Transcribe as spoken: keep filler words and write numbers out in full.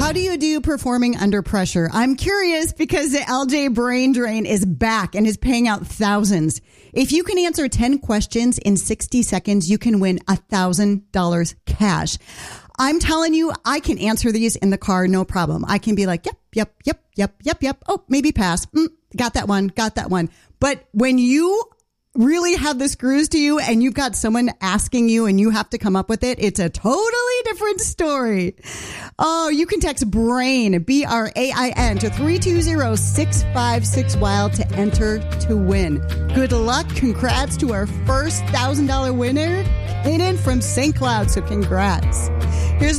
How do you do performing under pressure? I'm curious because the L J Brain Drain is back and is paying out thousands. If you can answer ten questions in sixty seconds, you can win one thousand dollars cash. I'm telling you, I can answer these in the car, no problem. I can be like, yep, yep, yep, yep, yep, yep. Oh, maybe pass. Mm, got that one, got that one. But when you really have the screws to you and you've got someone asking you and you have to come up with it, it's a totally different story. Oh, you can text BRAIN, B R A I N, to three two zero, six five six, WILD to enter to win. Good luck. Congrats to our first one thousand dollars winner, Hayden from Saint Cloud. So congrats.